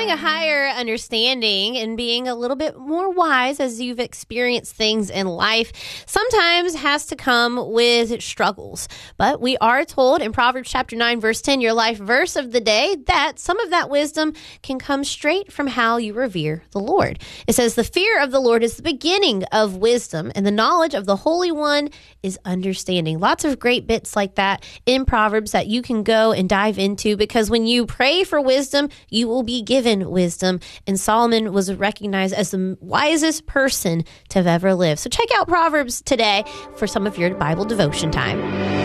a higher understanding and being a little bit more wise as you've experienced things in life sometimes has to come with struggles. But we are told in Proverbs chapter 9, verse 10, your life verse of the day, that some of that wisdom can come straight from how you revere the Lord. It says, the fear of the Lord is the beginning of wisdom, and the knowledge of the Holy One is understanding. Lots of great bits like that in Proverbs that you can go and dive into, because when you pray for wisdom, you will be given wisdom. And Solomon was recognized as the wisest person to have ever lived. So check out Proverbs today for some of your Bible devotion time.